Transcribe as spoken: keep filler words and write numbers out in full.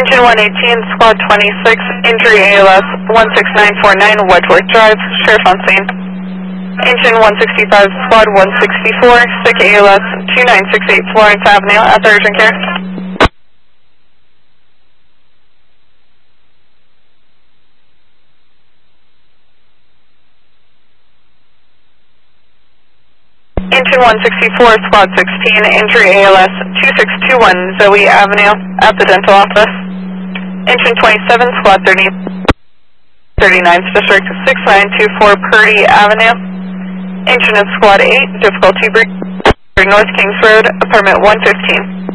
Engine one eighteen, Squad twenty-six, injury A L S one six nine four nine, Wedgeworth Drive, Sheriff on scene. Engine one sixty-five, Squad one sixty-four, sick A L S two nine six eight, Florence Avenue, at the urgent care. Engine one sixty-four, Squad sixteen, injury A L S two six two one, Zoe Avenue, at the dental office. Engine twenty-seven, Squad thirty, thirty-ninth District, six nine two four, Purdy Avenue. Engine of Squad eight, difficulty breach, North Kings Road, apartment one fifteen.